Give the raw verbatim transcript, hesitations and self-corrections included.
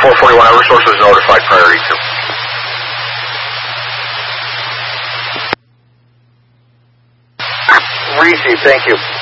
four forty-one, Eversource was notified priority two. Received, thank you.